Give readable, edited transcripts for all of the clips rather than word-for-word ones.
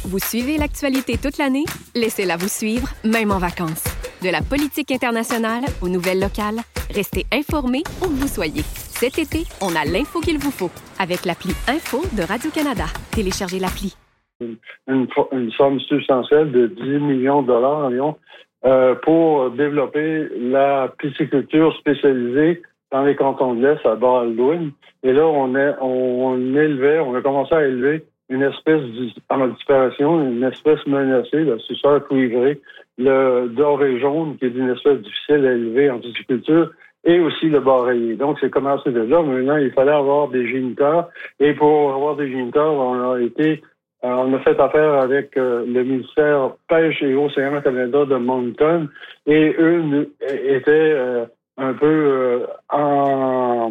Vous suivez l'actualité toute l'année? Laissez-la vous suivre, même en vacances. De la politique internationale aux nouvelles locales, restez informés où que vous soyez. Cet été, on a l'info qu'il vous faut avec l'appli Info de Radio-Canada. Téléchargez l'appli. Une somme substantielle de 10 millions de dollars environ pour développer la pisciculture spécialisée dans les cantons de l'Est à Baldwin. Et là, on a commencé à élever une espèce en disparition, une espèce menacée, le suceur cuivré, le doré jaune, qui est une espèce difficile à élever en pisciculture, et aussi le bar rayé. Donc, c'est commencé de là. Maintenant, il fallait avoir des géniteurs. Et pour avoir des géniteurs, on a fait affaire avec le ministère Pêche et Océan Canada de Moncton. Et eux étaient un peu en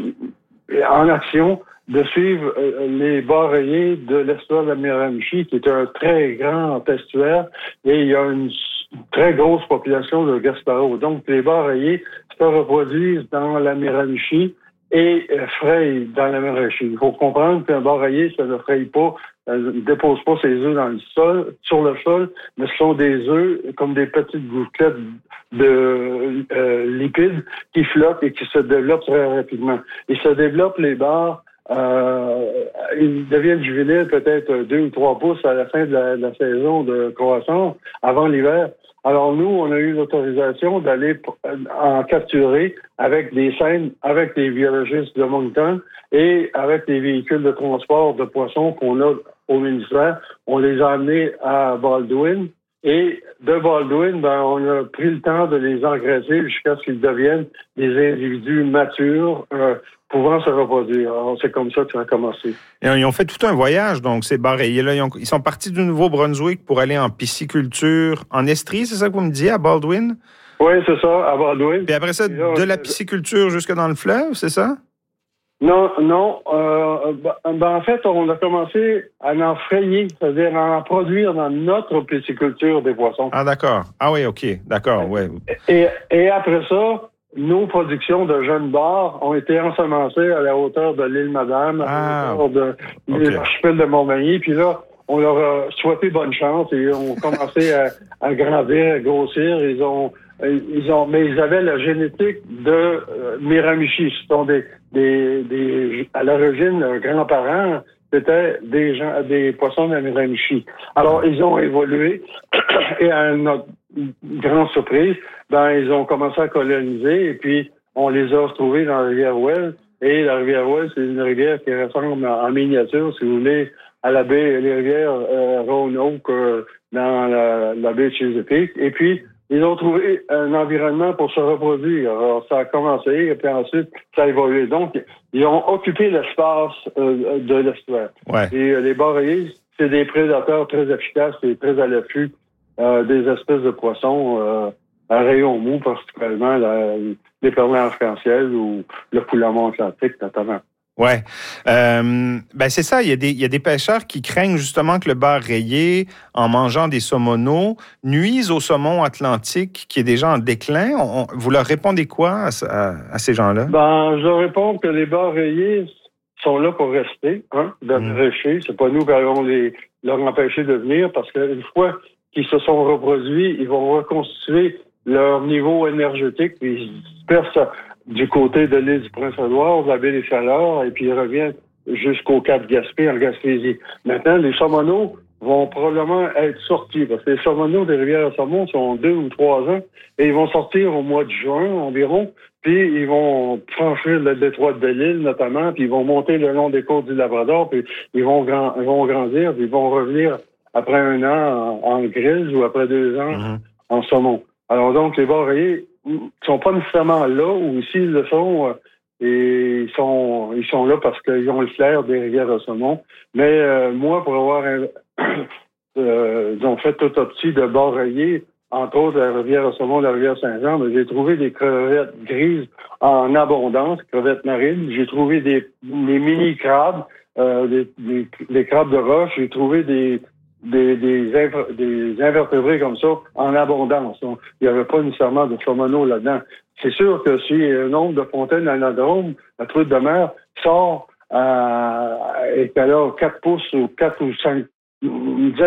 action de suivre les bars rayés de l'estuaire de la Miramichi, qui est un très grand estuaire. Et il y a une très grosse population de Gaspareaux. Donc, les bars rayés se reproduisent dans la Miramichi et frayent dans la Miramichi. Il faut comprendre qu'un bar rayé, ça ne fraye pas, ne dépose pas ses œufs dans le sol, sur le sol, mais ce sont des œufs comme des petites gouttelettes de lipides qui flottent et qui se développent très rapidement. Ils se développent, les bars, ils deviennent juvéniles peut-être 2 ou 3 pouces à la fin de la saison de croissance, avant l'hiver. Alors nous, on a eu l'autorisation d'aller en capturer avec des scènes, avec les biologistes de Moncton et avec les véhicules de transport de poissons qu'on a au ministère. On les a amenés à Baldwin. Et de Baldwin, on a pris le temps de les engraisser jusqu'à ce qu'ils deviennent des individus matures pouvant se reproduire. Alors, c'est comme ça que ça a commencé. Et ils ont fait tout un voyage, donc, ces barrayés-là. Ils sont partis du Nouveau-Brunswick pour aller en pisciculture en Estrie, c'est ça que vous me disiez, à Baldwin? Oui, c'est ça, à Baldwin. Puis après ça, de la pisciculture jusque dans le fleuve, c'est ça? Non. En fait, on a commencé à en frayer, c'est-à-dire à en produire dans notre pisciculture des poissons. Ah, d'accord. Ah oui, OK. D'accord, oui. Et après ça, nos productions de jeunes bars ont été ensemencées à la hauteur de l'île Madame, à la hauteur de l'archipel de Montmagny. Puis là, on leur a souhaité bonne chance et ont commencé à grandir, à grossir. Mais ils avaient la génétique de Miramichi. Ce sont à l'origine, leurs grands-parents, c'était des poissons de la Miramichi. Alors, ils ont évolué et à notre grande surprise, ils ont commencé à coloniser et puis on les a retrouvés dans la rivière Ouelle. Et la rivière Ouelle, c'est une rivière qui ressemble en miniature, si vous voulez, à la baie, les rivières Roanoke dans la baie de Chesapeake. Et puis, ils ont trouvé un environnement pour se reproduire. Alors, ça a commencé, et puis ensuite, ça a évolué. Donc, ils ont occupé l'espace de l'estuaire. Ouais. Et les bar rayés, c'est des prédateurs très efficaces et très à l'affût des espèces de poissons à rayon mou, particulièrement les perles arc-en-ciel ou le poulamon atlantique, notamment. Ouais, c'est ça. Il y a des pêcheurs qui craignent justement que le bar rayé, en mangeant des saumonaux, nuise au saumon atlantique qui est déjà en déclin. Vous leur répondez quoi à ces gens-là? Je leur réponds que les bars rayés sont là pour rester, de récher. C'est pas nous qui allons leur empêcher de venir parce qu'une fois qu'ils se sont reproduits, ils vont reconstituer leur niveau énergétique puis ils se dispersent du côté de l'île du Prince-Édouard, de la baie des Chaleurs, et puis ils reviennent jusqu'au Cap Gaspé, en Gaspésie. Maintenant, les saumonaux vont probablement être sortis, parce que les saumonaux des rivières à saumon sont 2 ou 3 ans, et ils vont sortir au mois de juin environ, puis ils vont franchir le détroit de Belle-Île notamment, puis ils vont monter le long des côtes du Labrador, puis ils vont grandir, puis ils vont revenir après 1 an en grille ou après 2 ans en saumon. Alors donc, les bars rayés sont pas nécessairement là, ou s'ils le sont, et ils sont là parce qu'ils ont le flair des rivières à saumon. Mais moi, pour avoir ils ont fait l'autopsie de bar rayés, entre autres la rivière à saumon, la rivière Saint-Jean, mais j'ai trouvé des crevettes grises en abondance, crevettes marines. J'ai trouvé des mini-crabes, des crabes de roche. J'ai trouvé des invertébrés comme ça en abondance. Donc, il n'y avait pas nécessairement de saumonaux là-dedans. C'est sûr que si un nombre de fontaines anadromes, la truite de mer sort et qu'elle a 4 pouces ou 4 ou 5, une dizaine